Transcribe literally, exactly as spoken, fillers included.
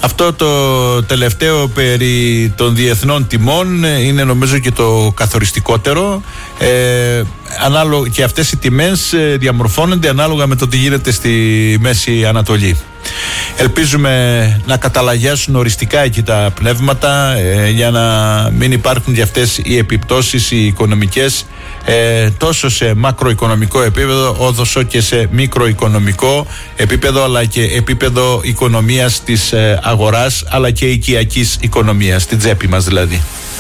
Αυτό το τελευταίο περί των διεθνών τιμών είναι νομίζω και το καθοριστικότερο. Ε, ανάλογα, και αυτές οι τιμές διαμορφώνονται ανάλογα με το τι γίνεται στη Μέση Ανατολή. Ελπίζουμε να καταλαγιάσουν οριστικά εκεί τα πνεύματα ε, για να μην υπάρχουν και αυτές οι επιπτώσεις οι οικονομικές ε, τόσο σε μακροοικονομικό επίπεδο όσο και σε μικροοικονομικό επίπεδο, αλλά και επίπεδο οικονομίας της ε, αγοράς αλλά και οικιακής οικονομίας, στην τσέπη μας δηλαδή.